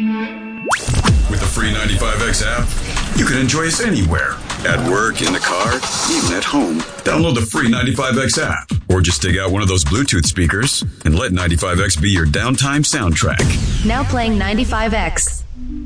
With the free 95X app, you can enjoy us anywhere. At work, in the car, even at home. Download the free 95X app. Or just dig out one of those Bluetooth speakers and let 95X be your downtime soundtrack. Now playing 95X.